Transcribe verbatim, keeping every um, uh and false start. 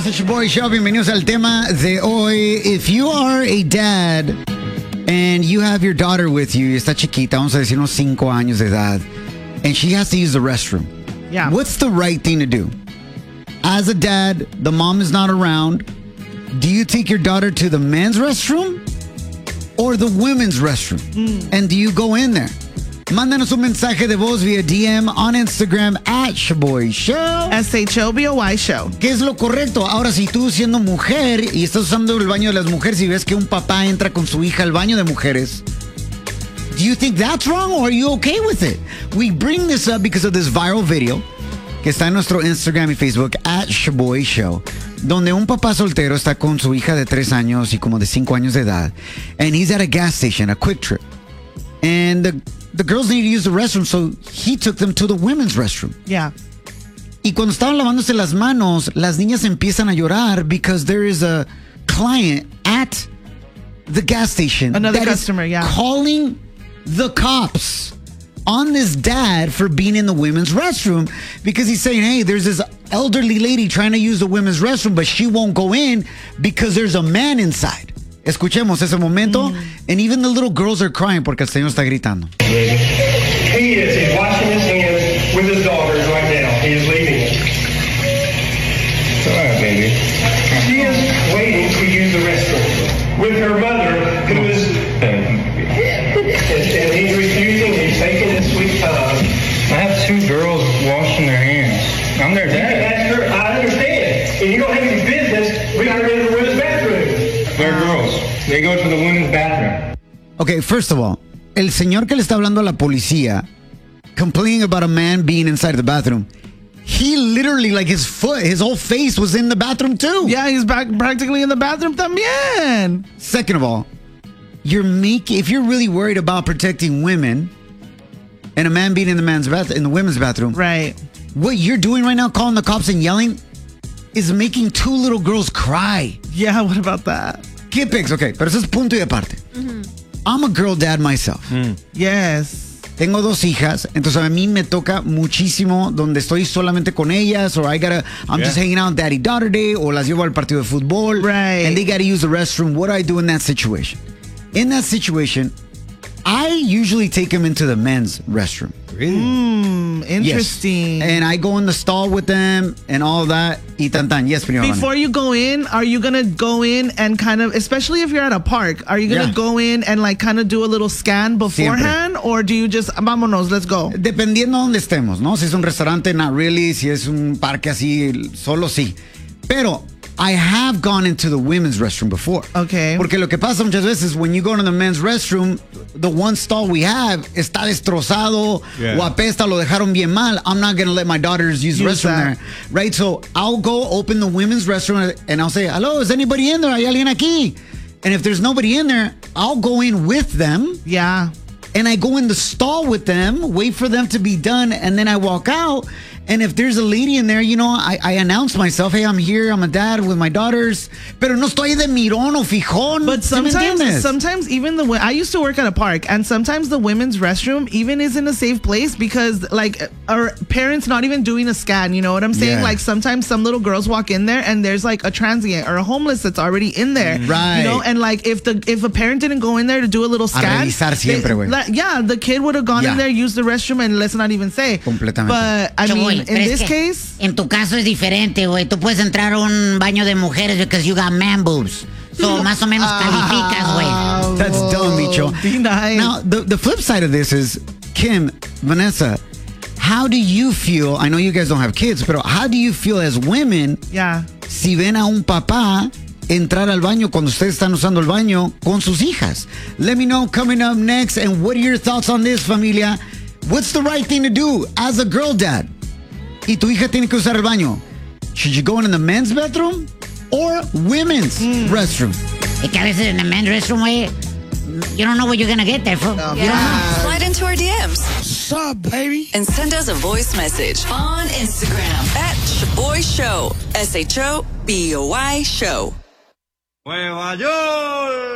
Bienvenidos a Shaboy Show. Bienvenidos al tema de hoy. If you are a dad and you have your daughter with you, y está chiquita, vamos a decir unos cinco años de edad, and she has to use the restroom. Yeah. What's the right thing to do? As a dad, the mom is not around. Do you take your daughter to the men's restroom or the women's restroom? Mm. And do you go in there? Mándanos un mensaje de voz via D M on Instagram at Shaboy Show. S H O B O Y Show. ¿Qué es lo correcto? Ahora, si tú siendo mujer y estás usando el baño de las mujeres y ves que un papá entra con su hija al baño de mujeres, do you think that's wrong or are you okay with it? We bring this up because of this viral video que está en nuestro Instagram y Facebook at Shaboy Show, donde un papá soltero está con su hija de tres años y como de cinco años de edad, and he's at a gas station, a Quick Trip, and the, the girls need to use the restroom, so he took them to the women's restroom. Yeah. Y cuando estaban lavándose las manos, las niñas empiezan a llorar because there is a client at the gas station. Another that customer, is yeah. calling the cops on this dad for being in the women's restroom because he's saying, hey, there's this elderly lady trying to use the women's restroom, but she won't go in because there's a man inside. Escuchemos ese momento, mm. and even the little girls are crying porque el señor está gritando. He is. He's washing his hands with his daughters right now. He is leaving. All right, baby. She is waiting to use the restroom with her mother, who is, and, and he's refusing. He's taking his sweet time. I have two girls washing their hands. I'm their You can dad. ask her. I understand. If you don't have any business, we got to go to the women's bathroom. They're girls. They go to the women's bathroom. Okay, first of all, el señor que le está hablando a la policía, complaining about a man being inside the bathroom, he literally, like his foot, his whole face was in the bathroom too. Yeah, he's back practically in the bathroom también. Second of all, you're making, if you're really worried about protecting women and a man being in the man's bath in the women's bathroom, Right. what you're doing right now, calling the cops and yelling, is making two little girls cry. Yeah, what about that? ¿Qué pics? Okay, pero eso es punto y aparte. Mm-hmm. I'm a girl dad myself. Mm. Yes. Tengo dos hijas, entonces a mí me toca muchísimo donde estoy solamente con ellas, or I gotta, I'm yeah. just hanging out daddy-daughter day, o las llevo al partido de fútbol, right. and they gotta use the restroom. What do I do in that situation? In that situation, I usually take them into the men's restroom. Really? Mm, interesting. Yes. And I go in the stall with them and all that. Y tan tan. Yes, Before you go in, are you going to go in and kind of, especially if you're at a park, are you going to Yeah. go in and like kind of do a little scan beforehand? Siempre. Or do you just, vámonos, let's go? Dependiendo de donde estemos, ¿no? Si es un restaurante, not really. Si es un parque así, solo sí. Pero I have gone into the women's restroom before. Okay. Porque lo que pasa muchas veces, when you go to the men's restroom, the one stall we have está destrozado, Yeah. o apesta, lo dejaron bien mal. I'm not going to let my daughters use the Use restroom that. there. Right? So I'll go open the women's restroom and I'll say, hello, is anybody in there? ¿Hay alguien aquí? And if there's nobody in there, I'll go in with them. Yeah. And I go in the stall with them, wait for them to be done, and then I walk out. And if there's a lady in there, you know, I, I announce myself, hey, I'm here, I'm a dad with my daughters. Pero no estoy de mirón o fijón. But ¿Sí me sometimes, entiendes? sometimes even the, I used to work at a park, and sometimes the women's restroom even isn't a safe place because like our parents not even doing a scan, you know what I'm saying? Yeah. Like sometimes some little girls walk in there and there's like a transient or a homeless that's already in there. Right. You know, and like if the if a parent didn't go in there to do a little scan. revisar siempre, they- güey. la- yeah, the kid would have gone Yeah. in there, used the restroom, and let's not even say. Completamente. But I Yo mean, voy, in pero es this que case. En tu caso es diferente, güey. Tú puedes entrar a un baño de mujeres because you got man boobs. So, más o menos calificas, güey. That's dumb, Micho. Be nice. Now, the, the flip side of this is, Kim, Vanessa, how do you feel? I know you guys don't have kids, but how do you feel as women Yeah. si ven a un papá entrar al baño cuando ustedes están usando el baño con sus hijas? Let me know coming up next. And what are your thoughts on this, familia? What's the right thing to do as a girl dad? Y tu hija tiene que usar el baño. Should you go in the men's bathroom or women's mm. restroom? Es que a veces en el men's restroom, güey, you don't know what you're gonna get there, fool. Yeah. You don't know. Slide into our D Ms. What's up, baby? And send us a voice message on Instagram at Shaboy Show. S H O B O Y Show. Nueva York.